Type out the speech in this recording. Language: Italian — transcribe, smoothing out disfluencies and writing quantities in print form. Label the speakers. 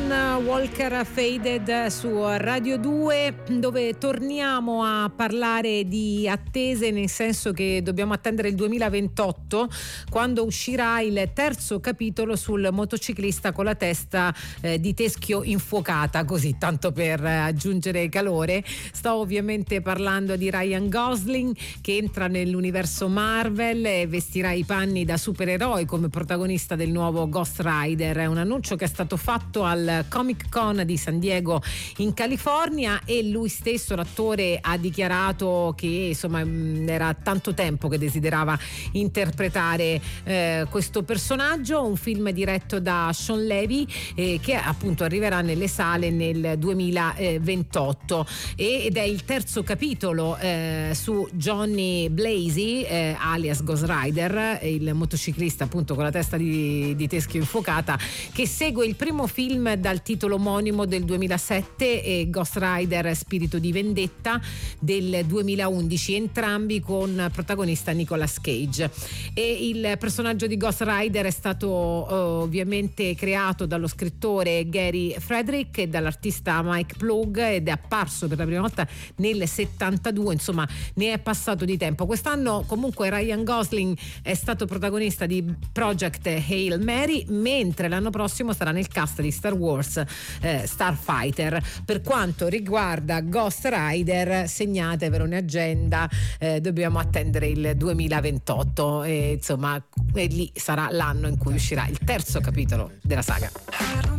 Speaker 1: Alan Walker Faded su Radio 2, dove torniamo a parlare di attese, nel senso che dobbiamo attendere il 2028 quando uscirà il terzo capitolo sul motociclista con la testa di teschio infuocata, così tanto per aggiungere calore. Sto ovviamente parlando di Ryan Gosling, che entra nell'universo Marvel e vestirà i panni da supereroe come protagonista del nuovo Ghost Rider. È un annuncio che è stato fatto al Comic Con di San Diego in California, e lui stesso, l'attore, ha dichiarato che insomma era tanto tempo che desiderava interpretare questo personaggio. Un film diretto da Sean Levy che appunto arriverà nelle sale nel 2028 ed è il terzo capitolo su Johnny Blaze alias Ghost Rider, il motociclista appunto con la testa di teschio infuocata, che segue il primo film dal titolo omonimo del 2007 e Ghost Rider Spirito di vendetta del 2011, entrambi con protagonista Nicolas Cage. E il personaggio di Ghost Rider è stato ovviamente creato dallo scrittore Gary Frederick e dall'artista Mike Ploug ed è apparso per la prima volta nel 72, insomma ne è passato di tempo. Quest'anno comunque Ryan Gosling è stato protagonista di Project Hail Mary, mentre l'anno prossimo sarà nel cast di Star Wars Starfighter. Per quanto riguarda Ghost Rider, segnate per un'agenda, dobbiamo attendere il 2028 e insomma lì sarà l'anno in cui uscirà il terzo capitolo della saga.